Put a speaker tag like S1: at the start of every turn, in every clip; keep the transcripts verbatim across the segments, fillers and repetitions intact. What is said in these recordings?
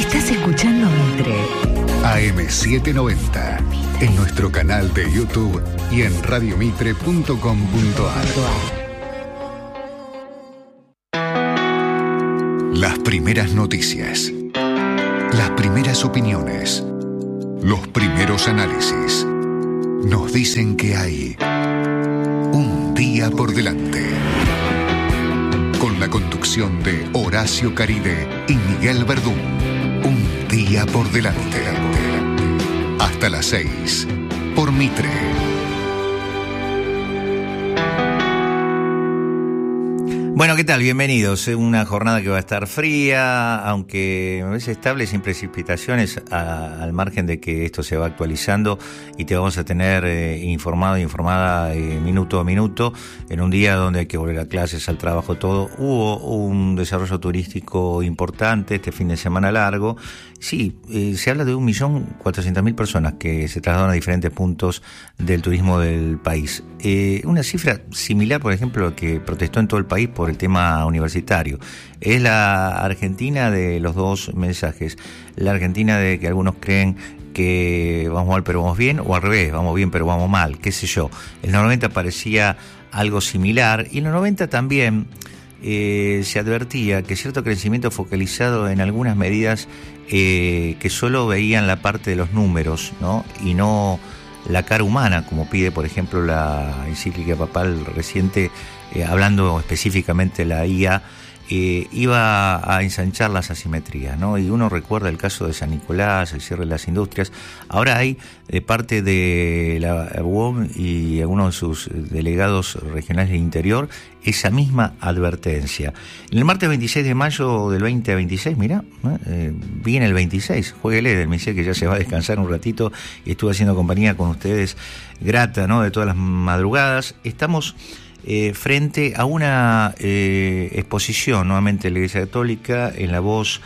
S1: Estás escuchando Mitre.
S2: A M setecientos noventa, en nuestro canal de YouTube y en radio mitre punto com punto a r. Las primeras noticias, las primeras opiniones, los primeros análisis, nos dicen que hay un día por delante. Con la conducción de Horacio Caride y Miguel Verdún. Un día por delante. Hasta las seis, por Mitre.
S3: Bueno, ¿qué tal? Bienvenidos. Una jornada que va a estar fría, aunque a veces estable, sin precipitaciones, a, al margen de que esto se va actualizando y te vamos a tener eh, informado e informada eh, minuto a minuto, en un día donde hay que volver a clases, al trabajo, todo. Hubo un desarrollo turístico importante este fin de semana largo. Sí, eh, se habla de un millón cuatrocientas mil personas que se trasladaron a diferentes puntos del turismo del país. Eh, una cifra similar, por ejemplo, a que protestó en todo el país por el tema universitario. Es la Argentina de los dos mensajes. La Argentina de que algunos creen que vamos mal pero vamos bien, o al revés, vamos bien pero vamos mal, qué sé yo. En los noventa parecía algo similar, y en los noventa también eh, se advertía que cierto crecimiento focalizado en algunas medidas eh, que solo veían la parte de los números, ¿no? Y no la cara humana, como pide, por ejemplo, la encíclica papal reciente, eh, hablando específicamente de la I A, eh, iba a ensanchar las asimetrías, ¿no? Y uno recuerda el caso de San Nicolás, el cierre de las industrias. Ahora hay, de parte de la U O M y algunos de sus delegados regionales de interior, esa misma advertencia. El martes veintiséis de mayo del veinte veintiséis, mira, eh, viene el veintiséis, jueguele, me dice que ya se va a descansar un ratito y estuve haciendo compañía con ustedes, grata, ¿no?, de todas las madrugadas. Estamos eh, frente a una eh, exposición, nuevamente, de la Iglesia Católica, en la voz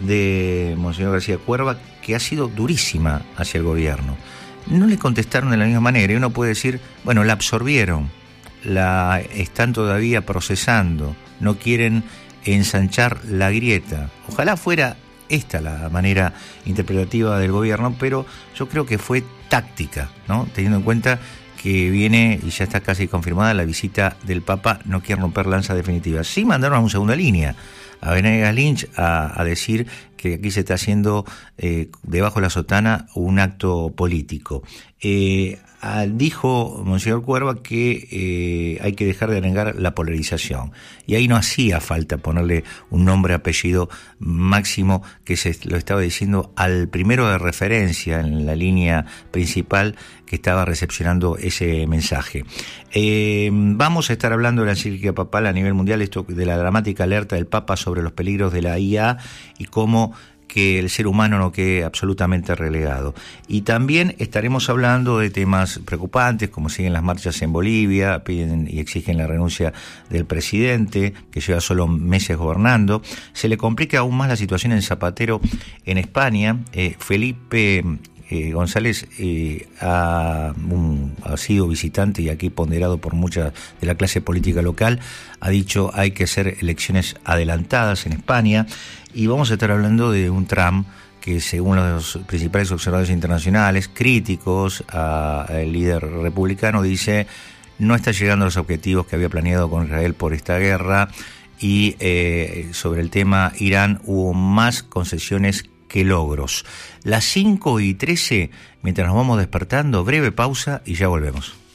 S3: de Monseñor García Cuerva, que ha sido durísima hacia el gobierno. No le contestaron de la misma manera, y uno puede decir, bueno, la absorbieron, la están todavía procesando, no quieren ensanchar la grieta. Ojalá fuera esta la manera interpretativa del gobierno, pero yo creo que fue táctica, ¿no? Teniendo en cuenta que viene, y ya está casi confirmada, la visita del Papa. No quiere romper lanza definitiva. Sí mandaron a una segunda línea, a Venegas Lynch, a, a decir que aquí se está haciendo eh, debajo de la sotana un acto político. Eh, a, dijo Monseñor Cuerva que eh, hay que dejar de negar la polarización, y ahí no hacía falta ponerle un nombre, apellido máximo, que se lo estaba diciendo al primero de referencia en la línea principal que estaba recepcionando ese mensaje. Eh, vamos a estar hablando de la encíclica papal a nivel mundial, esto de la dramática alerta del Papa sobre los peligros de la I A y cómo que el ser humano no quede absolutamente relegado. Y también estaremos hablando de temas preocupantes, como siguen las marchas en Bolivia, piden y exigen la renuncia del presidente, que lleva solo meses gobernando. Se le complica aún más la situación en Zapatero en España. Eh, Felipe Eh, González eh, ha, un, ha sido visitante y aquí ponderado por mucha de la clase política local. Ha dicho hay que hacer elecciones adelantadas en España, y vamos a estar hablando de un Trump que, según los principales observadores internacionales críticos al líder republicano, dice no está llegando a los objetivos que había planeado con Israel por esta guerra, y eh, sobre el tema Irán hubo más concesiones que logros. Las cinco y trece, mientras nos vamos despertando, breve pausa y ya volvemos.